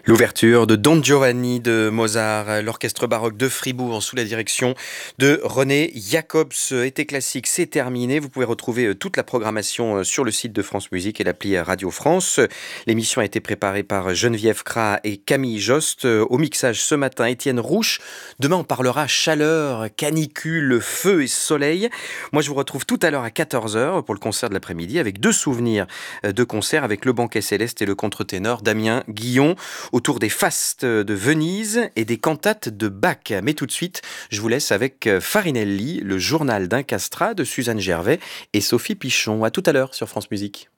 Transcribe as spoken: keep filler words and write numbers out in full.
L'ouverture de Don Giovanni de Mozart, l'orchestre baroque de Fribourg sous la direction de René Jacobs. Été classique, c'est terminé. Vous pouvez retrouver toute la programmation sur le site de France Musique et l'appli Radio France. L'émission a été préparée par Geneviève Cras et Camille Jost. Au mixage ce matin, Étienne Rouche. Demain, on parlera chaleur, canicule, feu et soleil. Moi, je vous retrouve tout à l'heure à quatorze heures pour le concert de l'après-midi avec deux souvenirs de concert avec le banquet céleste et le contre-ténor Damien Guillon autour des fastes de Venise et des cantates de Bach. Mais tout de suite, je vous laisse avec Farinelli, le journal d'un castrat de Suzanne Gervais et Sophie Pichon. À tout à l'heure sur France Musique.